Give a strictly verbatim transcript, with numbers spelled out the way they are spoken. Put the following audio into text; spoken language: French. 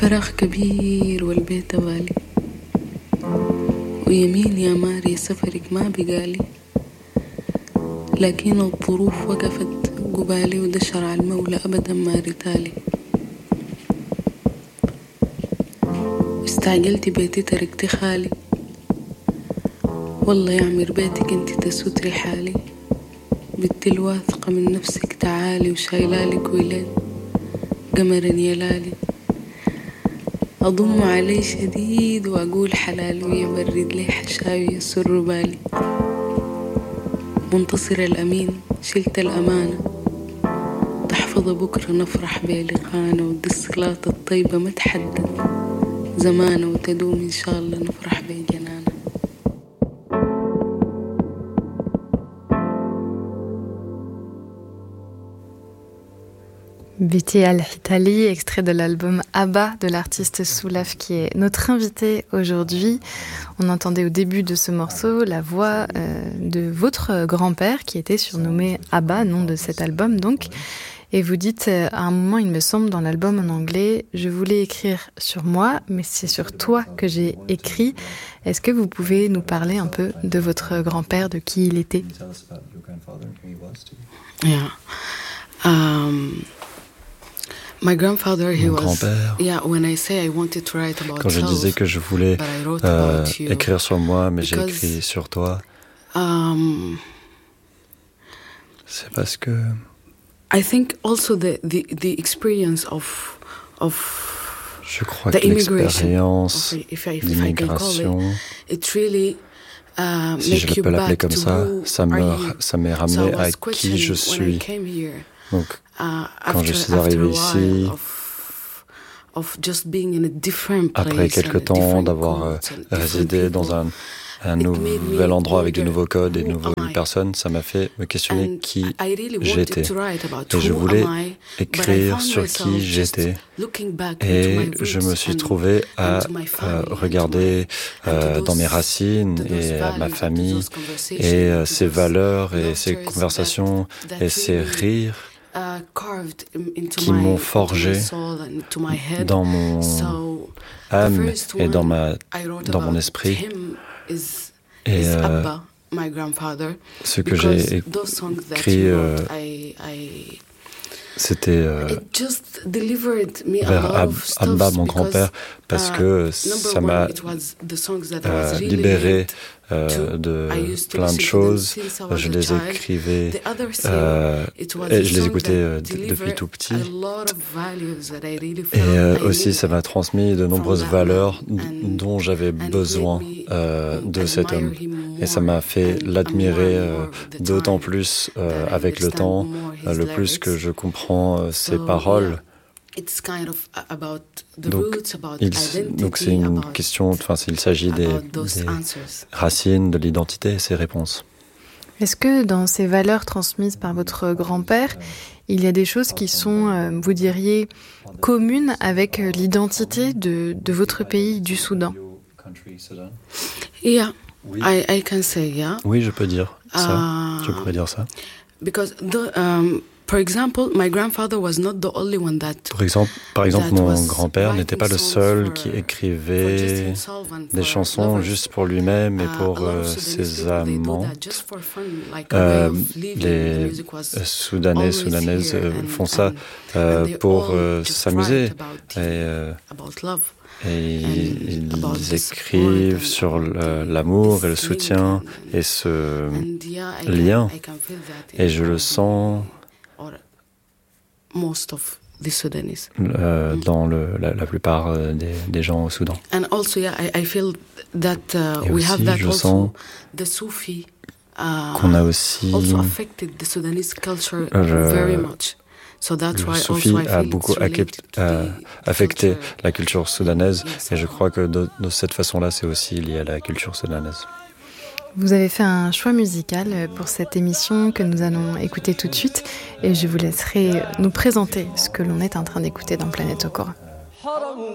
فراغ كبير والبيت غالي، ويمين يا ماري سفرك ما بقالي، لكن الظروف وقفت قبالي ودشر على المولى أبدا ما رتالي. استعجلت بيتي تركت خالي، والله يعمر بيتك انت تسوتري حالي. بنت الواثقة من نفسك تعالي، وشايلالك ولين قمر يلالي. أضم علي شديد وأقول حلال، ويبرد لي حشاوي يسر بالي. منتصر الأمين شلت الأمانة، تحفظ بكرة نفرح بلقانا. ودي الصلاة الطيبة ما تحدد زمانه، وتدوم إن شاء الله نفرح بجنانا. Betty Al-Hitali, extrait de l'album Abba de l'artiste Soulaf qui est notre invité aujourd'hui. On entendait au début de ce morceau la voix euh, de votre grand-père qui était surnommé Abba, nom de cet album donc. Et vous dites euh, à un moment, il me semble, dans l'album en anglais, je voulais écrire sur moi, mais c'est sur toi que j'ai écrit. Est-ce que vous pouvez nous parler un peu de votre grand-père, de qui il était? Yeah. Um... My grandfather, he Mon was, grand-père, yeah, when I say I wanted to write about quand je disais que je voulais euh, écrire sur moi, mais j'ai écrit sur toi, um, c'est parce que I think also the, the, the experience of, of je crois que l'expérience d'immigration, really, uh, si je peux l'appeler comme ça, ça, me, ça m'est ramené à qui je suis. Donc, quand je suis arrivé ici, après quelque temps d'avoir euh, résidé dans un, un nouvel endroit avec de nouveaux codes et de nouvelles personnes, ça m'a fait me questionner qui j'étais. Et je voulais écrire sur qui j'étais. Et je me suis trouvé à euh, regarder euh, dans mes racines et à ma famille et euh, ses valeurs et ses conversations et ses rires qui m'ont forgé dans mon âme et dans, ma, dans mon esprit. Et euh, ce que j'ai écrit, euh, c'était euh, vers Ab- Abba, mon grand-père, parce que ça m'a euh, libéré euh, de plein de choses. Je les écrivais euh, et je les écoutais euh, d- depuis tout petit. Et euh, aussi, ça m'a transmis de nombreuses valeurs d- dont j'avais besoin euh, de cet homme. Et ça m'a fait l'admirer euh, d'autant plus euh, avec le temps, euh, le plus que je comprends euh, ses paroles. Donc, il, donc c'est une question, enfin, il s'agit des, des racines, de l'identité et ses réponses. Est-ce que dans ces valeurs transmises par votre grand-père, il y a des choses qui sont, euh, vous diriez, communes avec l'identité de, de votre pays, du Soudan? Yeah, I, I can say yeah. Oui, je peux dire ça. Uh, je pourrais dire ça. Because the, um, For example, my grandfather was not the only one that, Par exemple, par exemple mon grand-père n'était pas le seul qui écrivait des chansons juste pour lui-même et pour euh, ses amants. Euh, les Soudanais, Soudanaises euh, font ça euh, pour euh, s'amuser. Et, euh, et ils, ils écrivent sur le, l'amour et le soutien et ce lien. Et je le sens most of the Sudanese. Euh, dans le, la, la plupart des, des gens au Soudan. And also, yeah, I, I feel that uh, Et we aussi, have that je also. sens The Sufi uh, qu'on a aussi also affected the Sudanese culture le, very much. So that's le why soufi also I a feel beaucoup euh, affecté la culture soudanaise, yes, et je crois que de, de cette façon-là, c'est aussi lié à la culture soudanaise. Vous avez fait un choix musical pour cette émission que nous allons écouter tout de suite et je vous laisserai nous présenter ce que l'on est en train d'écouter dans Planète Okora.